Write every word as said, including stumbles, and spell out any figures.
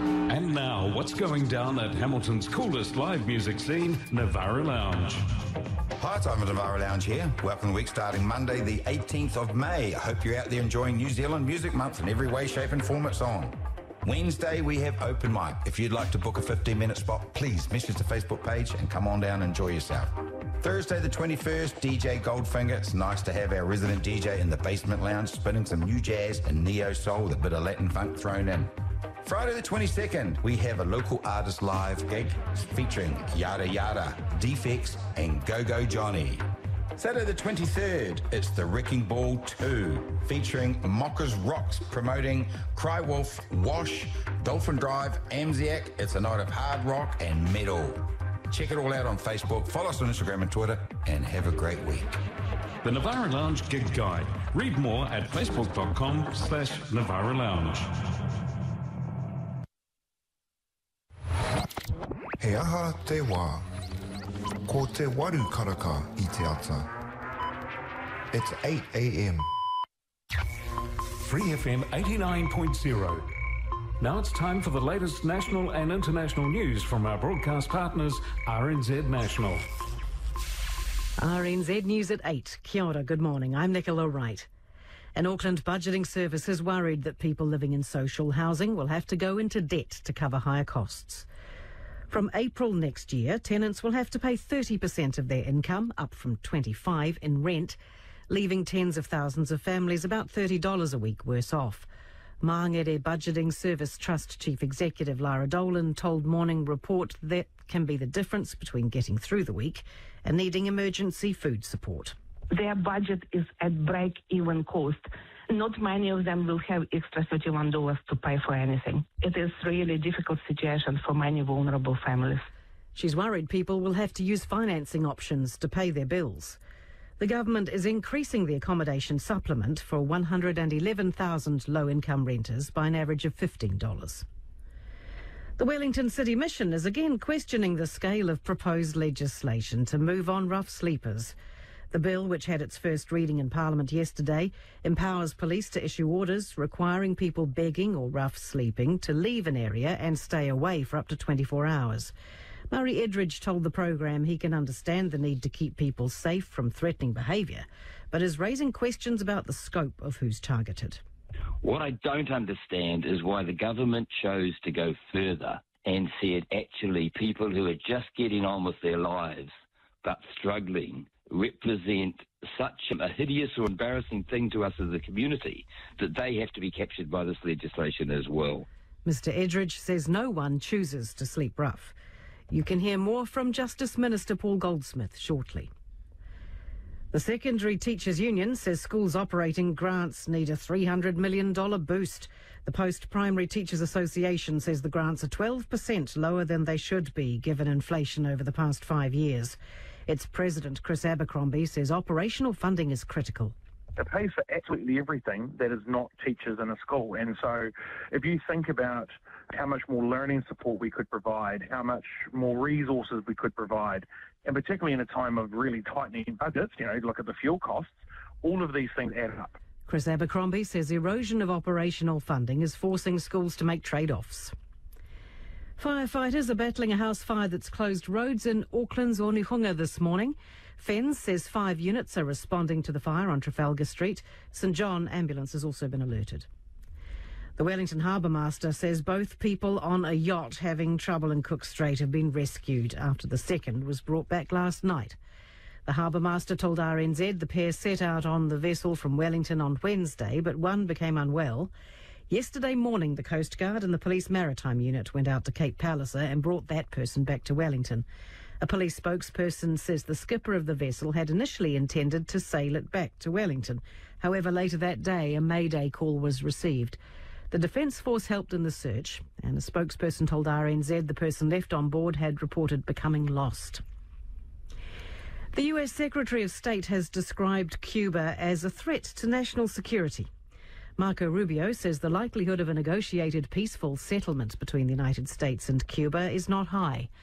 And now, what's going down at Hamilton's coolest live music scene, Navara Lounge? Hi, it's Ivan Navara Lounge here. Welcome to the week starting Monday, the eighteenth of May. I hope you're out there enjoying New Zealand Music Month in every way, shape and form it's on. Wednesday, we have open mic. If you'd like to book a fifteen-minute spot, please message the Facebook page and come on down and enjoy yourself. Thursday the twenty-first, D J Goldfinger. It's nice to have our resident D J in the basement lounge spinning some new jazz and neo-soul with a bit of Latin funk thrown in. Friday the twenty-second, we have a local artist live gig featuring Yada Yada, Defects and Go-Go Johnny. Saturday the twenty-third, it's the Wrecking Ball two, featuring Mockers Rocks promoting Cry Wolf, Wash, Dolphin Drive, Amziac. It's a night of hard rock and metal. Check it all out on Facebook, follow us on Instagram and Twitter, and have a great week. The Navara Lounge Gig Guide. Read more at facebook.com slash Navara Lounge. He aha te wā, ko te waru karaka I te ata. It's eight a.m. Free F M eighty-nine point zero. Now it's time for the latest national and international news from our broadcast partners, R N Z National. R N Z News at eight. Kia ora, good morning. I'm Nicola Wright. An Auckland budgeting service is worried that people living in social housing will have to go into debt to cover higher costs. From April next year, tenants will have to pay thirty percent of their income, up from twenty-five percent in rent, leaving tens of thousands of families about thirty dollars a week worse off. Māngere Budgeting Service Trust Chief Executive Lara Dolan told Morning Report that can be the difference between getting through the week and needing emergency food support. Their budget is at break-even cost. Not many of them will have extra thirty-one dollars to pay for anything. It is really a difficult situation for many vulnerable families. She's worried people will have to use financing options to pay their bills. The government is increasing the accommodation supplement for one hundred eleven thousand low-income renters by an average of fifteen dollars. The Wellington City Mission is again questioning the scale of proposed legislation to move on rough sleepers. The bill, which had its first reading in Parliament yesterday, empowers police to issue orders requiring people begging or rough sleeping to leave an area and stay away for up to twenty-four hours. Murray Edridge told the programme he can understand the need to keep people safe from threatening behaviour, but is raising questions about the scope of who's targeted. What I don't understand is why the government chose to go further and said actually people who are just getting on with their lives but struggling represent such a hideous or embarrassing thing to us as a community that they have to be captured by this legislation as well. Mister Edridge says no one chooses to sleep rough. You can hear more from Justice Minister Paul Goldsmith shortly. The Secondary Teachers Union says schools operating grants need a three hundred million dollars boost. The Post-Primary Teachers Association says the grants are twelve percent lower than they should be, given inflation over the past five years. Its president, Chris Abercrombie, says operational funding is critical. It pays for absolutely everything that is not teachers in a school. And so if you think about how much more learning support we could provide, how much more resources we could provide, and particularly in a time of really tightening budgets, you know, look at the fuel costs, all of these things add up. Chris Abercrombie says erosion of operational funding is forcing schools to make trade-offs. Firefighters are battling a house fire that's closed roads in Auckland's Onehunga this morning. Fens says five units are responding to the fire on Trafalgar Street. St John Ambulance has also been alerted. The Wellington Harbour Master says both people on a yacht having trouble in Cook Strait have been rescued after the second was brought back last night. The Harbour Master told R N Z the pair set out on the vessel from Wellington on Wednesday, but one became unwell. Yesterday morning, the Coast Guard and the Police Maritime Unit went out to Cape Palliser and brought that person back to Wellington. A police spokesperson says the skipper of the vessel had initially intended to sail it back to Wellington. However, later that day, a mayday call was received. The Defence Force helped in the search, and a spokesperson told R N Z the person left on board had reported becoming lost. The U S Secretary of State has described Cuba as a threat to national security. Marco Rubio says the likelihood of a negotiated peaceful settlement between the United States and Cuba is not high.